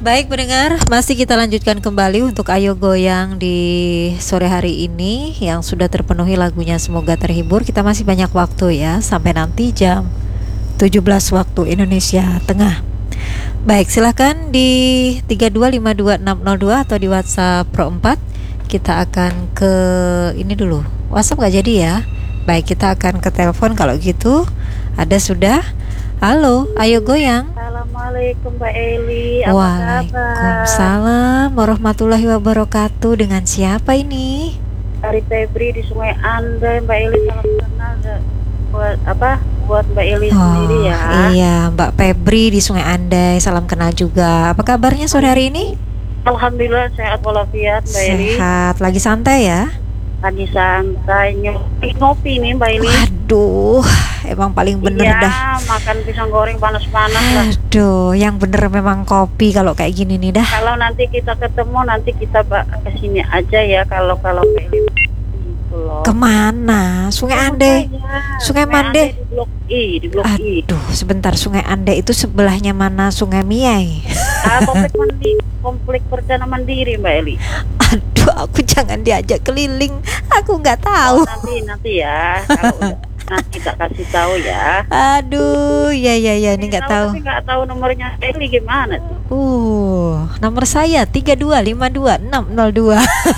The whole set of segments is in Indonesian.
Baik pendengar, masih kita lanjutkan kembali untuk Ayo Goyang di sore hari ini yang sudah terpenuhi lagunya, semoga terhibur. Kita masih banyak waktu ya, sampai nanti jam 17 waktu Indonesia Tengah. Baik, silahkan di 3252602 atau di WhatsApp Pro 4. Kita akan ke ini dulu, WhatsApp gak jadi ya. Baik, kita akan ke telepon kalau gitu. Ada sudah. Halo, Ayo Goyang. Assalamualaikum Mbak Eli. Apa Waalaikumsalam warahmatullahi wabarakatuh. Dengan siapa ini? Dari Febri di Sungai Andai, Mbak Eli. Salam kenal buat Mbak Eli sendiri ya. Iya, Mbak Febri di Sungai Andai. Salam kenal juga. Apa kabarnya sore hari ini? Alhamdulillah sehat walafiat Mbak Eli. Sehat. Lagi santai ya? Lagi santai ngopi nih Mbak Eli. Waduh, emang paling bener iya, dah. makan pisang goreng panas-panas lah. Aduh, yang bener memang kopi kalau kayak gini nih dah. Kalau nanti kita ketemu, nanti kita kesini aja ya. Kalau Mbak Eli gitu loh. Kemana? Sungai Andai. Sungai Mande. Di Blok I. Aduh, sebentar, Sungai Andai itu sebelahnya mana Sungai Miai? Komplek Perdana Mandiri Mbak Eli. Aduh, aku jangan diajak keliling. Aku nggak tahu. Nanti ya. Kalau udah, nanti tak kasih tahu ya. Aduh, ya ini nggak tahu. Tapi nggak tahu nomornya Eli gimana tuh? Nomor saya 3252602.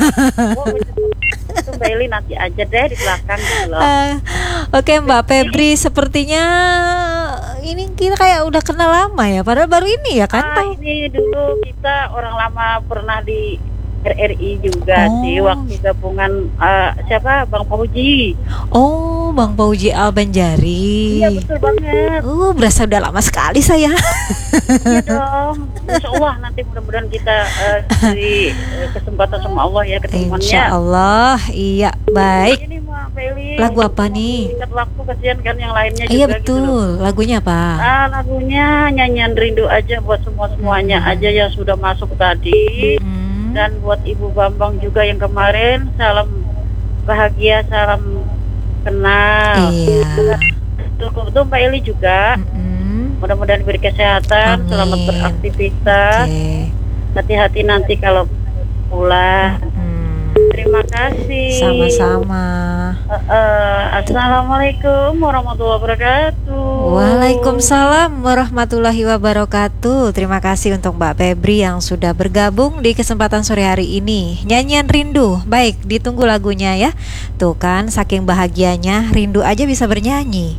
Itu Mbak Eli nanti aja deh di belakang gitu loh. Oke Mbak Febri, sepertinya ini kita kayak udah kenal lama ya, padahal baru ini ya kan? Ini dulu kita orang lama pernah di RRI juga sih, waktu gabungan siapa Bang Fauji. Oh, Bang Fauji Al-Banjari. Iya betul banget. Berasa udah lama sekali saya. Iya dong. Insya Allah nanti mudah-mudahan kita diberi kesempatan sama Allah ya ketemuannya. Insya Allah, iya baik. Ini Mbak Feli. Lagu apa nih? Singkat waktu kasihan kan yang lainnya juga. Iya betul. Gitu. Lagunya apa? Lagunya Nyanyian Rindu aja buat semuanya aja yang sudah masuk tadi. Dan buat Ibu Bambang juga yang kemarin, salam bahagia, salam kenal. Iya. Untuk Mbak Eli juga. Mudah-mudahan diberi kesehatan. Amin. Selamat beraktivitas. Hati-hati nanti kalau pulang. Terima kasih. Sama-sama. Assalamualaikum warahmatullahi wabarakatuh. Waalaikumsalam warahmatullahi wabarakatuh. Terima kasih untuk Mbak Febri yang sudah bergabung di kesempatan sore hari ini. Nyanyian Rindu. Baik, ditunggu lagunya ya. Tuh kan, saking bahagianya rindu aja bisa bernyanyi.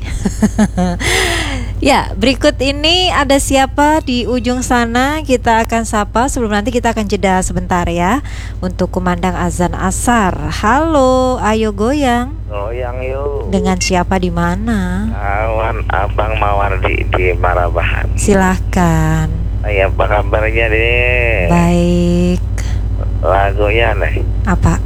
Ya, berikut ini ada siapa di ujung sana, kita akan sapa. Sebelum nanti kita akan jeda sebentar ya untuk kumandang azan asar. Halo, Ayo Goyang. Goyang yuk. Dengan siapa di mana? Kawan Abang Mawardi di Marabahan. Silahkan. Apa kabarnya deh? Baik. Lagunya nih. Apa?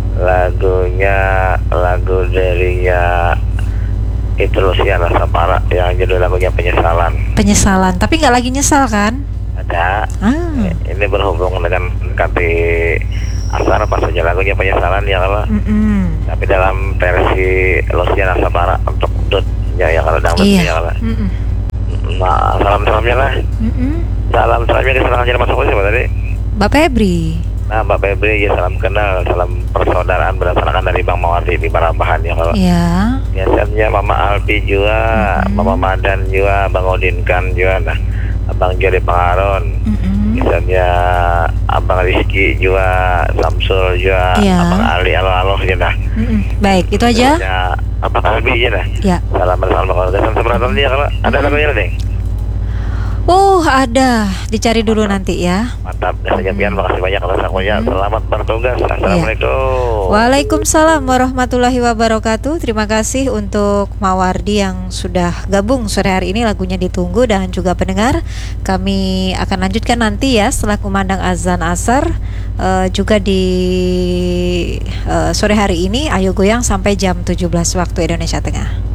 Lagu darinya itu Luciana Sapara yang judul lagunya Penyesalan. Penyesalan, tapi nggak lagi nyesal kan? Ada. Ini berhubung dengan kati asar pas saja lagunya Penyesalan ya kalau. Tapi dalam versi Luciana Sapara untuk dutnya ya kalau dangdutnya ya kalau. Nah, salamnya lah. Salamnya kesenangannya masuk siapa tadi? Mbak Febri. Nah, Mbak Febri ya, salam kenal, salam persaudaraan berdasarkan dari Bang Mawardi di Marabahan ya kalau. Iya. Biasanya Mama Alpi juga, Mama Madan juga, Bang Odin kan juga, nah, Abang Jody Pangaron. Biasanya Abang Rizky juga, Samsul juga, Abang Ali alo juga. Baik, itu aja. Abang Albi ya, nah. Ya. Salam seberatan dia kalau ada lagunya nih. Ada. Dicari dulu nanti ya. Mantap. Makasih banyak atas akunya. Selamat bertugas. Assalamualaikum. Waalaikumsalam warahmatullahi wabarakatuh. Terima kasih untuk Mawardi yang sudah gabung sore hari ini. Lagunya ditunggu dan juga pendengar. Kami akan lanjutkan nanti ya setelah kumandang azan asar. Juga di sore hari ini Ayo Goyang sampai jam 17 waktu Indonesia Tengah.